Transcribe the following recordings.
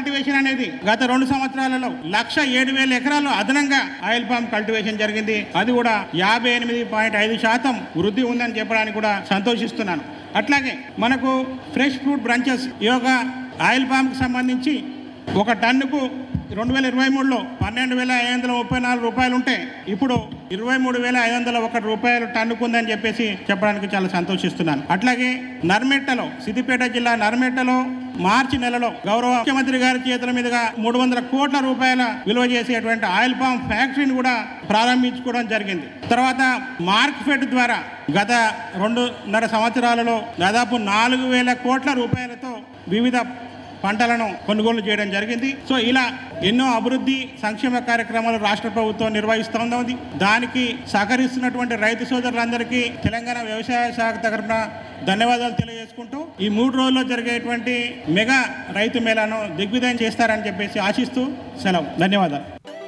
Cultivation అనేది గత 2 సంవత్సరాలలో 1,07,000 ఎకరాలు అదనంగా ఆయిల్ పామ్ కల్టివేషన్ జరిగింది. అది కూడా 58.5% వృద్ధి ఉందని చెప్పడానికి కూడా సంతోషిస్తున్నాను. అట్లాగే మనకు fresh fruit branches yoga oil పామ్కి సంబంధించి ఒక టన్నుకు 2023లో 12,534 రూపాయలు ఉంటే ఇప్పుడు 23,501 రూపాయలు టన్నుకుందని చెప్పడానికి చాలా సంతోషిస్తున్నాను. అట్లాగే నర్మెట్టలో, సిద్దిపేట జిల్లా నర్మెట్టలో మార్చి నెలలో గౌరవ ముఖ్యమంత్రి గారి చేతుల మీదుగా 300 కోట్ల రూపాయల విలువ చేసేటువంటి ఆయిల్ పామ్ ఫ్యాక్టరీని కూడా ప్రారంభించుకోవడం జరిగింది. తర్వాత మార్క్ఫెడ్ ద్వారా గత 2.5 సంవత్సరాలలో దాదాపు 4,000 కోట్ల రూపాయలతో వివిధ పంటలను కొనుగోలు చేయడం జరిగింది. సో ఇలా ఎన్నో అభివృద్ధి సంక్షేమ కార్యక్రమాలు రాష్ట్ర ప్రభుత్వం నిర్వహిస్తోంది. దానికి సహకరిస్తున్నటువంటి రైతు సోదరులందరికీ తెలంగాణ వ్యవసాయ శాఖ తరఫున ధన్యవాదాలు తెలియజేసుకుంటూ ఈ 3 రోజుల్లో జరిగేటువంటి మెగా రైతు మేళాను దిగ్విజయం చేస్తారని ఆశిస్తూ సెలవు. ధన్యవాదాలు.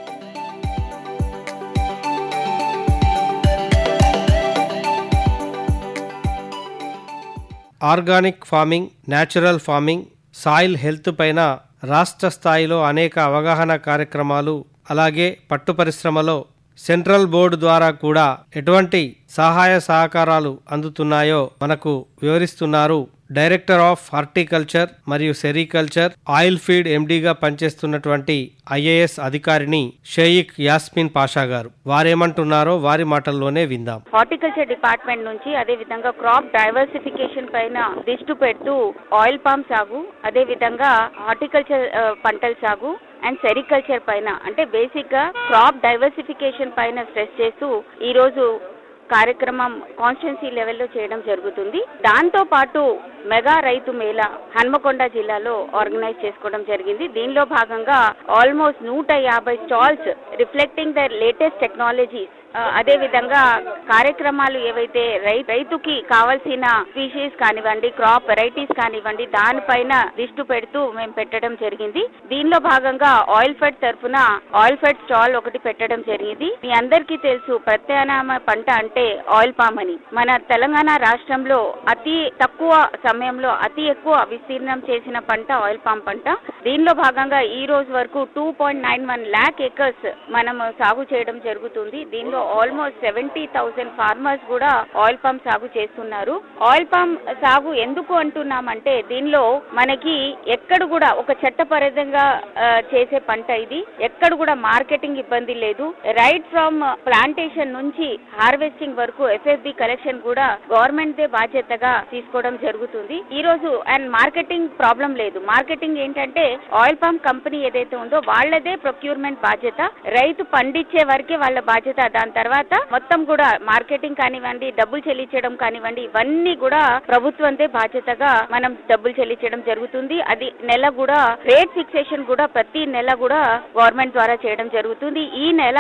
Organic farming, natural farming, soil health పైన రాష్ట్ర స్థాయిలో అనేక అవగాహన కార్యక్రమాలు, అలాగే పట్టు పరిశ్రమలో సెంట్రల్ బోర్డు ద్వారా కూడా ఎటువంటి సహాయ సహకారాలు అందుతున్నాయో మనకు వివరిస్తున్నారు డైరెక్టర్ ఆఫ్ హార్టికల్చర్ మరియు సెరికల్చర్, ఆయిల్ ఫీడ్ ఎండీగా పనిచేస్తున్నటువంటి ఐఏఎస్ అధికారిని షేక్ యాస్మిన్ పాషా గారు. వారేమంటున్నారో వారి మాటల్లోనే విందాం. హార్టికల్చర్ డిపార్ట్మెంట్ నుంచి అదే విధంగా క్రాప్ డైవర్సిఫికేషన్ పైన దృష్టి పెడుతూ ఆయిల్ పామ్ సాగు, అదే విధంగా హార్టికల్చర్ పంటల సాగు అండ్ సెరికల్చర్ పైన అంటే బేసిక్ గా క్రాప్ డైవర్సిఫికేషన్ పైన స్ట్రెస్ చేస్తూ ఈ రోజు కార్యక్రమం కాన్స్టిట్యున్సీ లెవెల్లో చేయడం జరుగుతుంది. దాంతో పాటు మెగా రైతు మేళా హన్మకొండ జిల్లాలో ఆర్గనైజ్ చేసుకోవడం జరిగింది. దీనిలో భాగంగా almost 150 stalls reflecting the latest technologies, అదే విధంగా కార్యక్రమాలు ఏవైతే రైతుకి కావాల్సిన స్పీషీస్ కానివ్వండి, క్రాప్ వెరైటీస్ కానివ్వండి, దానిపైన దృష్టి పెడుతూ మేము పెట్టడం జరిగింది. దీనిలో భాగంగా ఆయిల్ ఫెడ్ తరఫున ఆయిల్ ఫెడ్ స్టాల్ ఒకటి పెట్టడం జరిగింది. మీ అందరికీ తెలుసు ప్రత్యామ్నాయ పంట అంటే ఆయిల్ పామ్ అని. మన తెలంగాణ రాష్ట్రంలో అతి తక్కువ సమయంలో అతి ఎక్కువ విస్తీర్ణం చేసిన పంట ఆయిల్ పామ్ పంట. దీనిలో భాగంగా ఈ రోజు వరకు 2.91 lakh acres మనం సాగు చేయడం జరుగుతుంది. దీనిలో ఆల్మోస్ట్ 70,000 ఫార్మర్స్ కూడా ఆయిల్ పామ్ సాగు చేస్తున్నారు. ఆయిల్ పామ్ సాగు ఎందుకు అంటున్నామంటే దీనిలో మనకి ఎక్కడ కూడా ఒక చట్టపరంగా చేసే పంట ఇది. ఎక్కడ కూడా మార్కెటింగ్ ఇబ్బంది లేదు. రైట్ ఫ్రమ్ ప్లాంటేషన్ నుంచి హార్వెస్టింగ్ వరకు ఎఫ్ఎఫ్బి కలెక్షన్ కూడా గవర్నమెంట్ దే బాధ్యతగా తీసుకోవడం జరుగుతుంది. ఈ రోజు అండ్ మార్కెటింగ్ ప్రాబ్లం లేదు. మార్కెటింగ్ ఏంటంటే ఆయిల్ పామ్ కంపెనీ ఏదైతే ఉందో వాళ్ళదే ప్రొక్యూర్మెంట్ బాధ్యత, రైతు పండించే వరకే వాళ్ళ బాధ్యత. దాని తర్వాత మొత్తం కూడా మార్కెటింగ్ కానివ్వండి, డబ్బులు చెల్లించడం కానివ్వండి, ఇవన్నీ కూడా ప్రభుత్వందే బాధ్యతగా మనం డబ్బులు చెల్లించడం జరుగుతుంది. అది నెల కూడా రేట్ ఫిక్సేషన్ కూడా ప్రతి నెల కూడా గవర్నమెంట్ ద్వారా చేయడం జరుగుతుంది. ఈ నెల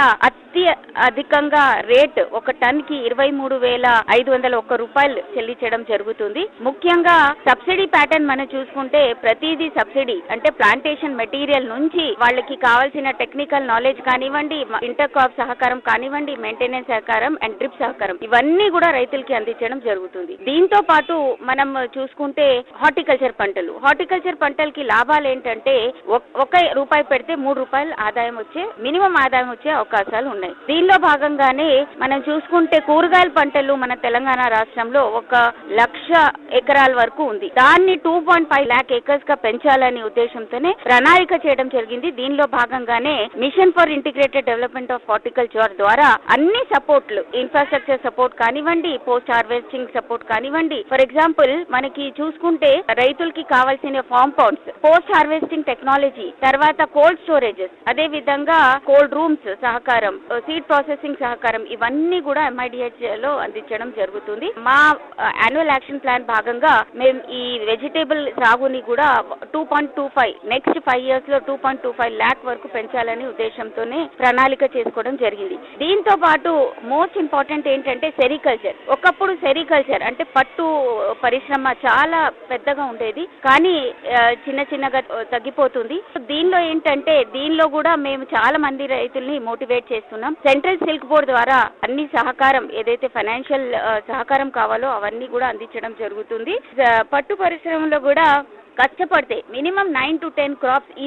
అధికంగా రేట్ ఒక టన్ కి 23,501 రూపాయలు చెల్లించడం జరుగుతుంది. ముఖ్యంగా సబ్సిడీ ప్యాటర్న్ మనం చూసుకుంటే ప్రతిదీ సబ్సిడీ అంటే ప్లాంటేషన్ మెటీరియల్ నుంచి వాళ్ళకి కావాల్సిన టెక్నికల్ నాలెడ్జ్ కానివ్వండి, ఇంటర్ క్రాప్ సహకారం కానివ్వండి, మెయింటెనెన్స్ సహకారం అండ్ డ్రిప్ సహకారం ఇవన్నీ కూడా రైతులకి అందించడం జరుగుతుంది. దీంతో పాటు మనం చూసుకుంటే హార్టికల్చర్ పంటలకి లాభాలు ఏంటంటే 1 రూపాయి పెడితే 3 రూపాయలు ఆదాయం వచ్చే మినిమం ఆదాయం వచ్చే అవకాశాలు ఉన్నాయి. దీనిలో భాగంగానే మనం చూసుకుంటే కూరగాయల పంటలు మన తెలంగాణ రాష్ట్రంలో 1,00,000 ఎకరాల వరకు ఉంది. దాన్ని 2.5 lakh acres గా పెంచాలనే ఉద్దేశంతోనే ప్రణాళిక చేయడం జరిగింది. దీనిలో భాగంగానే mission for integrated development of horticulture ద్వారా అన్ని సపోర్ట్లు, ఇన్ఫ్రాస్ట్రక్చర్ సపోర్ట్ కానివ్వండి, పోస్ట్ హార్వెస్టింగ్ సపోర్ట్ కానివ్వండి. ఫర్ ఎగ్జాంపుల్ మనకి చూసుకుంటే రైతులకి కావాల్సిన form pounds, post harvesting technology, తర్వాత కోల్డ్ స్టోరేజెస్, అదే విధంగా కోల్డ్ రూమ్స్ సహకారం, సీడ్ ప్రాసెసింగ్ సహకారం ఇవన్నీ కూడా MIDH లో అందించడం జరుగుతుంది. మా యాన్యువల్ యాక్షన్ ప్లాన్ భాగంగా మేము ఈ వెజిటేబుల్ సాగుని కూడా 2.25 నెక్స్ట్ 5 years లో 2.25 lakh వరకు పెంచాలని ఉద్దేశంతోనే ప్రణాళిక చేసుకోవడం జరిగింది. దీంతో పాటు మోస్ట్ ఇంపార్టెంట్ ఏంటంటే సెరికల్చర్. ఒకప్పుడు సెరికల్చర్ అంటే పట్టు పరిశ్రమ చాలా పెద్దగా ఉండేది, కానీ చిన్నగా తగ్గిపోతుంది. దీనిలో ఏంటంటే దీనిలో కూడా మేము చాలా మంది రైతుల్ని మోటివేట్ చేస్తున్నాం. సెంట్రల్ సిల్క్ బోర్డ్ ద్వారా అన్ని సహకారం ఏదైతే ఫైనాన్షియల్ సహకారం కావాలో అవన్నీ కూడా అందించడం జరుగుతుంది. పట్టు పరిశ్రమలో కూడా కష్టపడితే మినిమం 9 to 10 క్రాప్స్